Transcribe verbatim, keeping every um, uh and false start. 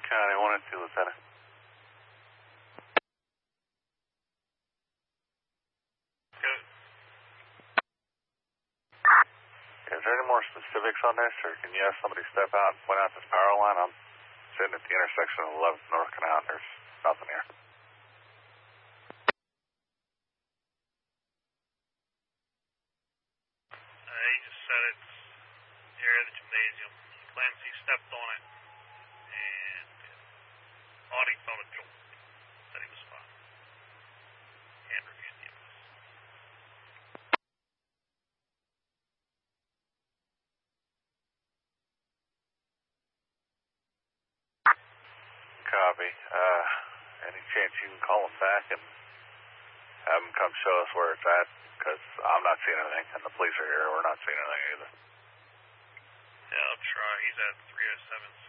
County one and two, Lieutenant. Good. Is there any more specifics on this, or can you have somebody step out and point out this power line? I'm sitting at the intersection of eleventh North Canal, and there's nothing here. Uh, he just said it's the area of the gymnasium. He claims he stepped on it, and thought he felt a jolt. Said he was fine. And reviewed the evidence. Copy. Uh, any chance you can call them back and have them come show us where it's at? Because I'm not seeing anything, and the police are here. We're not seeing anything either. Yeah, I'll try. He's at three oh seven